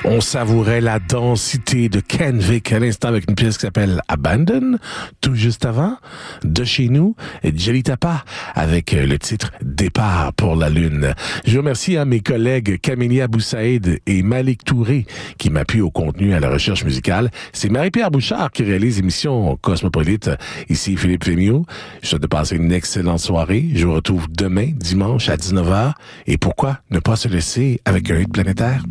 On savourait la densité de Ken Vick à l'instant avec une pièce qui s'appelle Abandon. Tout juste avant, de chez nous, Jelly Tapa avec le titre Départ pour la Lune. Je remercie à mes collègues Camélia Boussaïd et Malik Touré qui m'appuient au contenu à la recherche musicale. C'est Marie-Pierre Bouchard qui réalise l'émission Cosmopolite. Ici Philippe Fémiot. Je souhaite de passer une excellente soirée. Je vous retrouve demain, dimanche à 19h. Et pourquoi ne pas se laisser avec un hit planétaire?